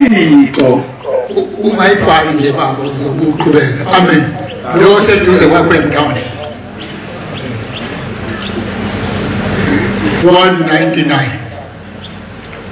uThixo ungayifaki nje baba uzokuqhubeka amen yonke duze kwakho emntwana 199